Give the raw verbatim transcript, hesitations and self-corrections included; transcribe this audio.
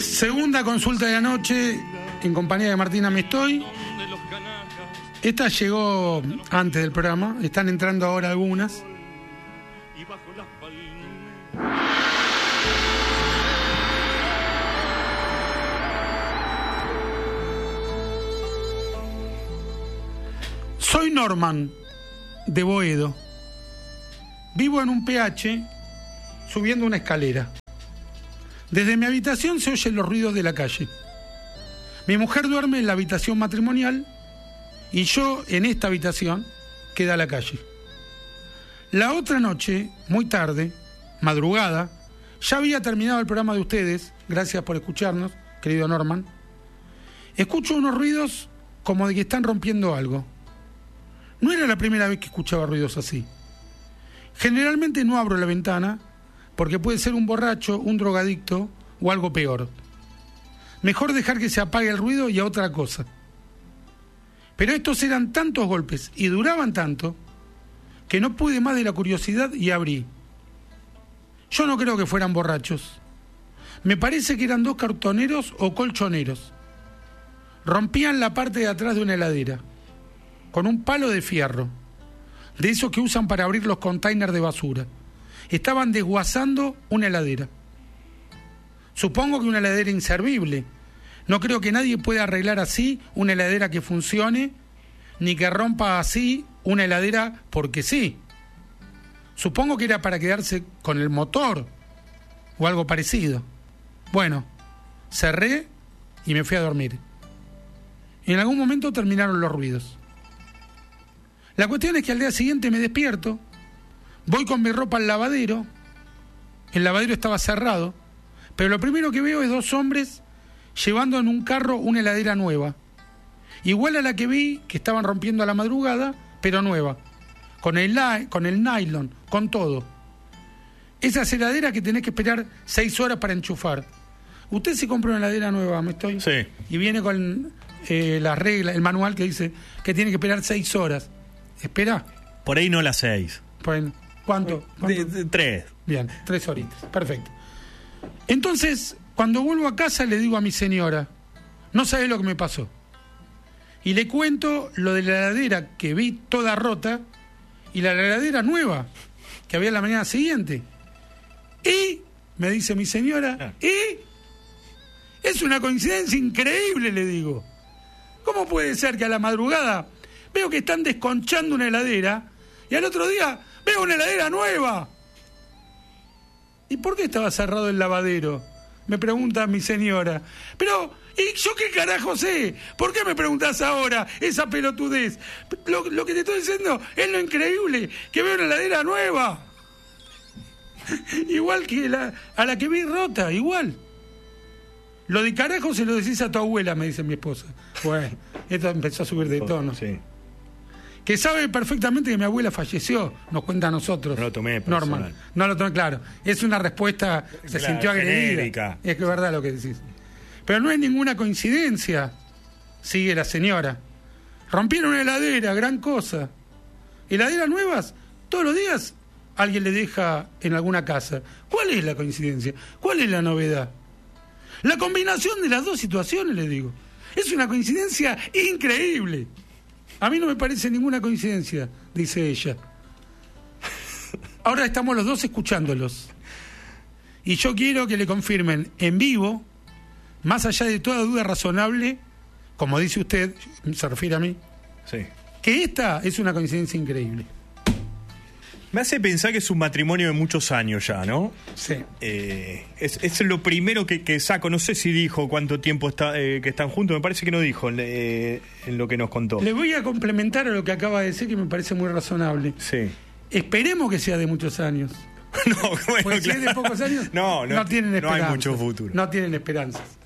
Segunda consulta de la noche en compañía de Martina Mestoy. Esta llegó antes del programa, están entrando ahora algunas. Soy Norman, de Boedo. Vivo en un P H, subiendo una escalera. Desde mi habitación se oyen los ruidos de la calle. Mi mujer duerme en la habitación matrimonial y yo en esta habitación queda la calle. La otra noche, muy tarde, madrugada, ya había terminado el programa de ustedes, gracias por escucharnos, querido Norman. Escucho unos ruidos como de que están rompiendo algo. No era la primera vez que escuchaba ruidos así. Generalmente no abro la ventana porque puede ser un borracho, un drogadicto o algo peor. Mejor dejar que se apague el ruido y a otra cosa. Pero estos eran tantos golpes y duraban tanto que no pude más de la curiosidad y abrí. Yo no creo que fueran borrachos. Me parece que eran dos cartoneros o colchoneros. Rompían la parte de atrás de una heladera con un palo de fierro, de esos que usan para abrir los containers de basura. Estaban desguazando una heladera. Supongo que una heladera inservible. No creo que nadie pueda arreglar así una heladera que funcione, ni que rompa así una heladera porque sí. Supongo que era para quedarse con el motor o algo parecido. Bueno, cerré y me fui a dormir. En algún momento terminaron los ruidos. La cuestión es que al día siguiente me despierto, voy con mi ropa al lavadero, el lavadero estaba cerrado, pero lo primero que veo es dos hombres llevando en un carro una heladera nueva, igual a la que vi que estaban rompiendo a la madrugada, pero nueva, con el, con el nylon, con todo. Esas heladeras que tenés que esperar seis horas para enchufar. Usted se compra una heladera nueva, ¿me estoy? Sí. Y viene con eh, las reglas, el manual que dice que tiene que esperar seis horas. ¿Espera? Por ahí no las seis. Bueno, ¿cuánto? ¿Cuánto? De, de, tres. Bien, tres horitas. Perfecto. Entonces, cuando vuelvo a casa le digo a mi señora, no sabe lo que me pasó. Y le cuento lo de la heladera que vi toda rota y la heladera nueva que había la mañana siguiente. Y, me dice mi señora, ah. y es una coincidencia increíble, le digo. ¿Cómo puede ser que a la madrugada veo que están desconchando una heladera y al otro día veo una heladera nueva? ¿Y por qué estaba cerrado el lavadero? Me pregunta mi señora. Pero, ¿y yo qué carajo sé? ¿Por qué me preguntás ahora esa pelotudez? Lo, lo que te estoy diciendo es lo increíble, que veo una heladera nueva. Igual que la, a la que vi rota, igual. Lo de carajo se lo decís a tu abuela, me dice mi esposa. Bueno, esto empezó a subir de tono. Sí. Que sabe perfectamente que mi abuela falleció, nos cuenta a nosotros. No lo tomé personal. Norman. No lo tomé, claro. Es una respuesta, se claro, sintió agredida. genérica. Es que es verdad lo que decís. Pero no es ninguna coincidencia, sigue la señora. Rompieron una heladera, gran cosa. Heladeras nuevas, todos los días alguien le deja en alguna casa. ¿Cuál es la coincidencia? ¿Cuál es la novedad? La combinación de las dos situaciones, le digo. Es una coincidencia increíble. A mí no me parece ninguna coincidencia, dice ella. Ahora estamos los dos escuchándolos. Y yo quiero que le confirmen en vivo, más allá de toda duda razonable, como dice usted, se refiere a mí, sí, que esta es una coincidencia increíble. Me hace pensar que es un matrimonio de muchos años ya, ¿no? Sí. Eh, es, es lo primero que, que saco. No sé si dijo cuánto tiempo está, eh, que están juntos. Me parece que no dijo eh, en lo que nos contó. Le voy a complementar a lo que acaba de decir, que me parece muy razonable. Sí. Esperemos que sea de muchos años. No, bueno, Porque claro. si es de pocos años, no, no, no tienen esperanza. No hay mucho futuro. No tienen esperanzas.